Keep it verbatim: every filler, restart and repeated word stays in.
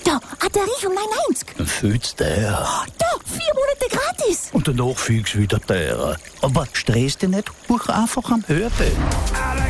Da, an Tarif um neunundneunzig. Dann fühlt's der. Oh, da, vier Monate gratis. Und danach fühlst du wieder der. Aber stress dich nicht, buch einfach am Hörte.